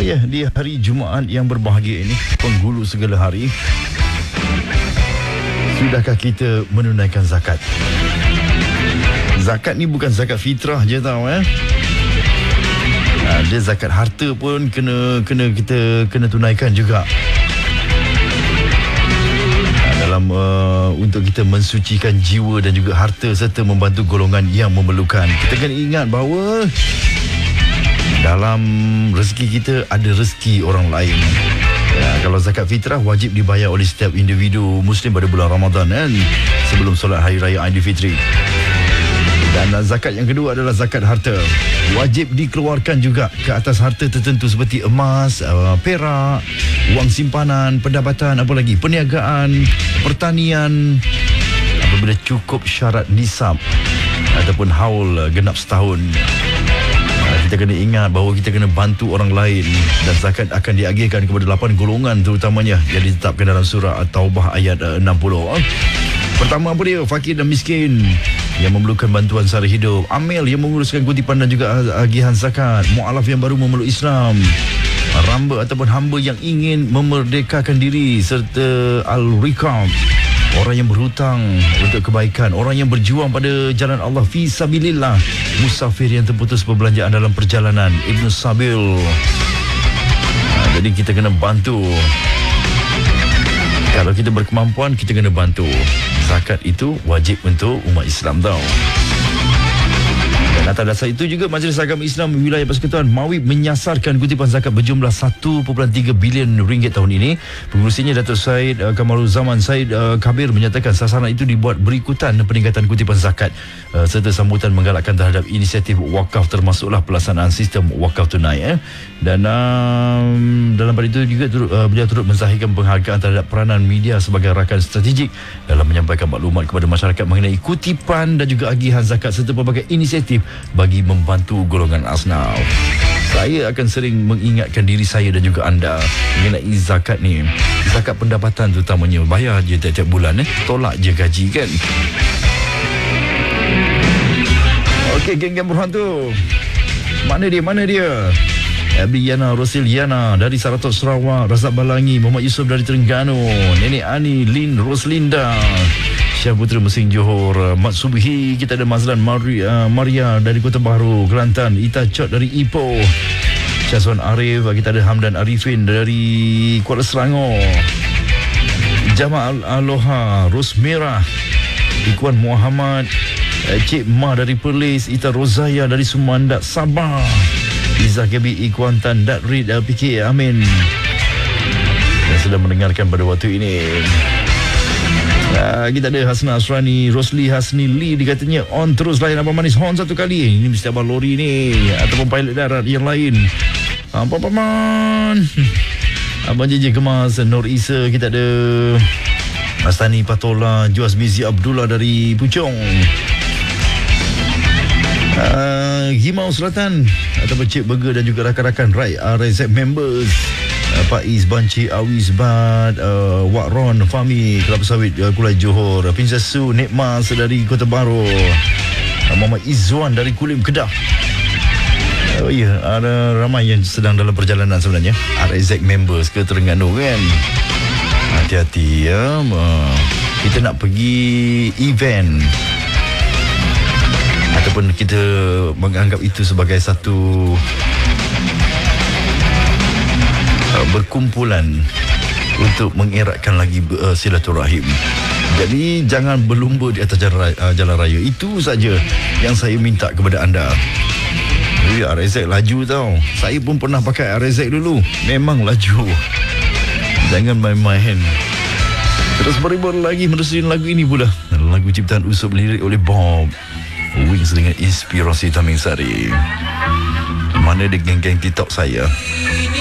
Ya, di hari Jumaat yang berbahagia ini, penghulu segala hari, sudahkah kita menunaikan zakat? Zakat ni bukan zakat fitrah je tau dia zakat harta pun kena tunaikan juga. Dalam untuk kita mensucikan jiwa dan juga harta serta membantu golongan yang memerlukan. Kita kena ingat bahawa dalam rezeki kita ada rezeki orang lain. Kalau zakat fitrah wajib dibayar oleh setiap individu Muslim pada bulan Ramadan sebelum solat Hari Raya Aidilfitri. Dan zakat yang kedua adalah zakat harta. Wajib dikeluarkan juga ke atas harta tertentu seperti emas, perak, wang simpanan, pendapatan, apa lagi, perniagaan, pertanian, apabila cukup syarat nisab ataupun haul genap setahun. Kita kena ingat bahawa kita kena bantu orang lain, dan zakat akan diagihkan kepada 8 golongan terutamanya yang ditetapkan dalam surah At-Taubah ayat 60. Pertama apa dia? Fakir dan miskin yang memerlukan bantuan sara hidup, amil yang menguruskan kutipan dan juga agihan zakat, mu'alaf yang baru memeluk Islam, ramba ataupun hamba yang ingin memerdekakan diri, serta al-riqab, orang yang berhutang untuk kebaikan, orang yang berjuang pada jalan Allah fi sabilillah, musafir yang terputus perbelanjaan dalam perjalanan, Ibnu Sabil. Jadi kita kena bantu. Kalau kita berkemampuan, kita kena bantu. Zakat itu wajib untuk umat Islam tau. Dan atas dasar itu juga Majlis Agama Islam Wilayah Persekutuan Mawib menyasarkan kutipan zakat berjumlah 1.3 bilion ringgit tahun ini. Pengurusinya Datuk Syed Kamarul Zaman Syed Kabir menyatakan sasaran itu dibuat berikutan peningkatan kutipan zakat serta sambutan menggalakkan terhadap inisiatif wakaf, termasuklah pelaksanaan sistem wakaf tunai. Dan dalam pada itu juga beliau turut menzahirkan penghargaan terhadap peranan media sebagai rakan strategik dalam menyampaikan maklumat kepada masyarakat mengenai kutipan dan juga agihan zakat serta pelbagai inisiatif bagi membantu golongan asnaf. Saya akan sering mengingatkan diri saya dan juga anda mengenai zakat ni. Zakat pendapatan terutamanya, bayar je tiap-tiap bulan tolak je gaji kan. Okey, geng-geng berhantu. Mana dia? Abiana Rosiliana dari Saratok Sarawak, Razak Balangi, Muhammad Yusof dari Terengganu, Nenek Ani, Lin Roslinda, Syah Putera Mesing Johor, Mat Subhi, kita ada Mazlan Maria dari Kota Baru, Kelantan, Ita Chot dari Ipoh, Syazwan Arif, kita ada Hamdan Arifin dari Kuala Selangor, Jamal Aloha, Ros Merah, Ikuan Muhammad, Cik Ma dari Perlis, Ita Rozaya dari Sumandak, Sabah, Izzah Kebi Ikuantan, Datrid PK Amin yang sedang mendengarkan pada waktu ini. Kita ada Hasna Asrani, Rosli Hasni Lee, dikatanya on terus layan Abang Manis horn satu kali. Ini mesti abang lori ni ataupun pilot darat yang lain. Apa paman Abang JJ Gemas, Nur Isa, kita ada Astani Patola, Juaz Mizi Abdullah dari Puchong, Gimau Selatan ataupun Cik Burger dan juga rakan-rakan RZ members, Faiz Banci, Awis Bad, Wak Ron, Fahmi, Kelapa Sawit, Kulai Johor, Princess Su, Nekmas dari Kota Baru, Muhammad Izzuan dari Kulim, Kedah. Oh ya, ada ramai yang sedang dalam perjalanan sebenarnya, RZ members ke Terengganu kan. Hati-hati ya, kita nak pergi event ataupun kita menganggap itu sebagai satu berkumpulan untuk mengeratkan lagi silaturahim. Jadi jangan berlumba di atas jalan raya. Itu saja yang saya minta kepada anda. RZ laju tau. Saya pun pernah pakai RZ dulu. Memang laju. Jangan main-main. Terus baru-baru lagi menerusin lagu ini pula. Lagu ciptaan Usop, lirik oleh Bob Wings dengan inspirasi Taming Sari. Mana dia geng-geng TikTok saya?